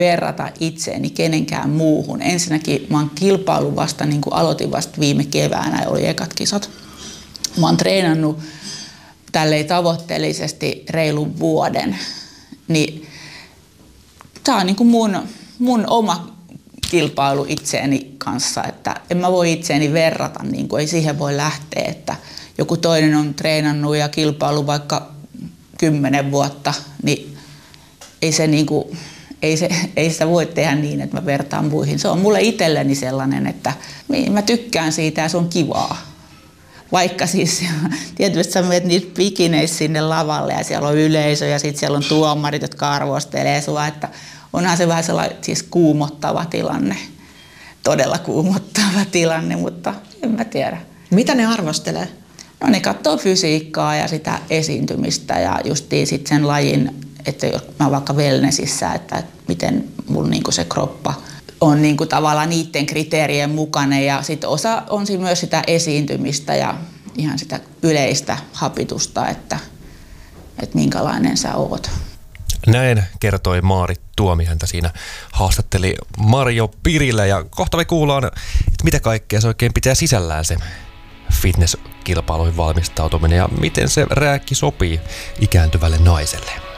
verrata itseäni kenenkään muuhun. Ensinnäkin mä oon kilpailu vasta, niin kuin aloitin vasta viime keväänä, oli ekat kisat. Mä oon treenannut tälleen tavoitteellisesti reilun vuoden. Niin tää on niin kuin mun oma kilpailu itseäni kanssa, että en mä voi itseäni verrata, niin kuin ei siihen voi lähteä, että joku toinen on treenannut ja kilpailu vaikka 10 vuotta, niin ei se niinku, ei sitä voi tehdä niin, että mä vertaan muihin. Se on mulle itselleni sellainen, että mä tykkään siitä ja se on kivaa. Vaikka siis tietysti sä menet niitä bikineissä sinne lavalle ja siellä on yleisö ja sitten siellä on tuomarit, jotka arvostelee sua, että onhan se vähän sellainen siis kuumottava tilanne. Todella kuumottava tilanne, mutta en mä tiedä. Mitä ne arvostelee? No ne katsoo fysiikkaa ja sitä esiintymistä ja justiin sit sen lajin, että jos mä vaikka wellnessissä, että miten mun niinku se kroppa on niinku tavallaan niiden kriteerien mukainen ja sitten osa on myös sitä esiintymistä ja ihan sitä yleistä hapitusta, että minkälainen sä oot. Näin kertoi Maarit Tuomi, häntä siinä haastatteli Marjo Pirilä ja kohta me kuullaan, että mitä kaikkea se oikein pitää sisällään se fitnesskilpailuihin valmistautuminen ja miten se rääkki sopii ikääntyvälle naiselle.